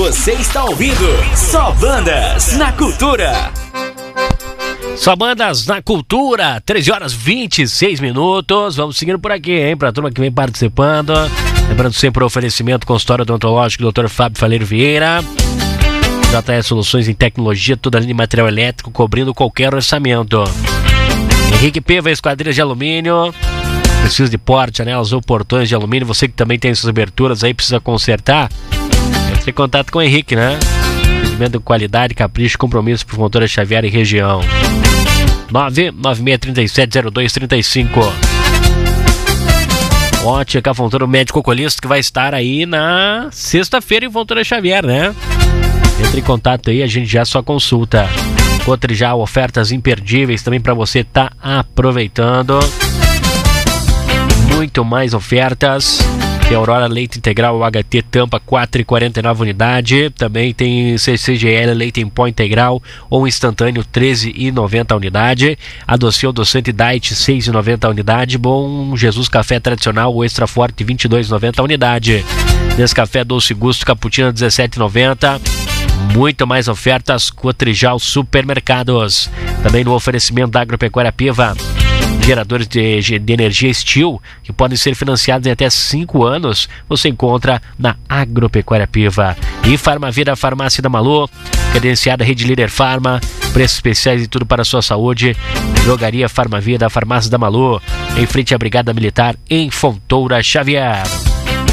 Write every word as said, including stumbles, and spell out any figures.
Você está ouvindo Só Bandas na Cultura. Só Bandas na Cultura, treze horas e vinte e seis minutos. Vamos seguindo por aqui, hein? Pra turma que vem participando. Lembrando sempre o oferecimento consultório odontológico do doutor Fábio Faleiro Vieira. J S Soluções em Tecnologia, toda a linha de material elétrico, cobrindo qualquer orçamento. Henrique Peva, esquadrilha de alumínio. Precisa de porte, janelas ou portões de alumínio. Você que também tem essas aberturas aí, precisa consertar. Entre em contato com o Henrique, né? Atendimento de qualidade, capricho, compromisso por Fontoura Xavier e região. nove nove seis três sete zero dois três cinco. Ótica Fontoura, o médico oculista que vai estar aí na sexta-feira em Fontoura Xavier, né? Entre em contato aí, a gente já só consulta. Cotrijal, ofertas imperdíveis também para você tá aproveitando. Muito mais ofertas. Tem Aurora Leite Integral, o H T Tampa quatro e quarenta e nove unidade. Também tem C C G L Leite em Pó Integral ou instantâneo treze e noventa unidade. Adoção Adoçante Diet seis e noventa unidade. Bom Jesus Café Tradicional ou Extra Forte vinte e dois e noventa unidade. Nescafé Doce Gusto Cappuccino dezessete e noventa. Muito mais ofertas. Cotrijal Supermercados. Também no oferecimento da Agropecuária Piva. Geradores de, de energia Steel, que podem ser financiados em até cinco anos, você encontra na Agropecuária Piva. E Farmavida, Farmácia da Malu, credenciada Rede Líder Farma, preços especiais e tudo para a sua saúde. Drogaria Farmavida, Farmácia da Malu, em frente à Brigada Militar, em Fontoura Xavier.